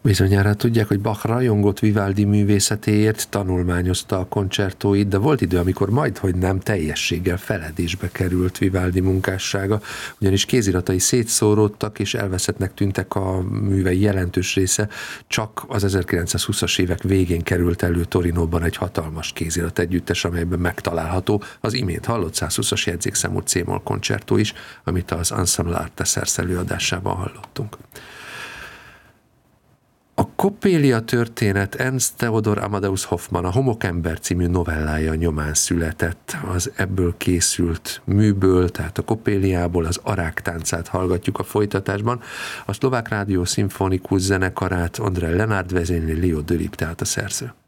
Bizonyára tudják, hogy Bach rajongott Vivaldi művészetéért, tanulmányozta a koncertóit, de volt idő, amikor majdhogy nem teljességgel feledésbe került Vivaldi munkássága, ugyanis kéziratai szétszóródtak és elveszettnek tűntek a művei jelentős része, csak az 1920-as évek végén került elő Torinóban egy hatalmas kézirat együttes, amelyben megtalálható az imént hallott 120-as jegyzékszámú C-moll koncertó is, amit az Ensemble Artesers előadásában hallottunk. A Coppelia történet Ernst Theodor Amadeus Hoffmann a Homokember című novellája nyomán született. Az ebből készült műből, tehát a Coppeliából az Arák táncát hallgatjuk a folytatásban. A Szlovák Rádió Szimfonikus zenekarát Ondrej Lenárd vezényli, Leo Dörip tehát a szerző.